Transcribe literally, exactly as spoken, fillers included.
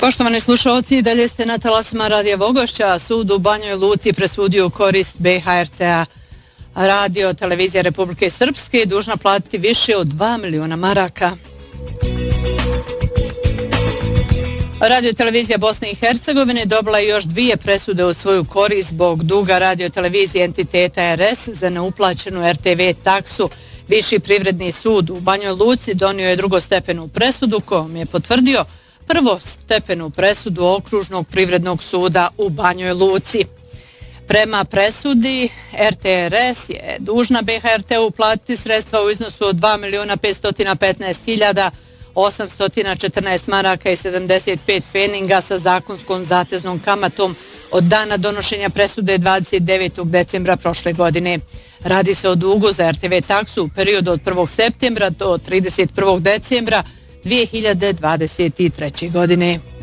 Poštovani slušalci, dalje ste na talasima Radija Vogošća. Sud u Banjoj Luci presudio u korist B H R T-a. Radio televizija Republike Srpske je dužna platiti više od dva miliona maraka. Radio televizija Bosne i Hercegovine dobila još dvije presude u svoju korist zbog duga radio televizije entiteta R S za neuplaćenu R T V taksu. Viši privredni sud u Banjoj Luci donio je drugostepenu presudu kojom je potvrdio prvostepenu presudu Okružnog privrednog suda u Banjoj Luci. Prema presudi, R T R S je dužna B H R T uplatiti sredstva u iznosu od dva miliona petsto petnaest hiljada osamsto četrnaest maraka i sedamdeset pet feninga sa zakonskom zateznom kamatom od dana donošenja presude dvadeset devetog decembra prošle godine. Radi se o dugu za R T V taksu u periodu od prvog septembra do trideset prvog decembra dvije hiljade dvadeset treće. godine.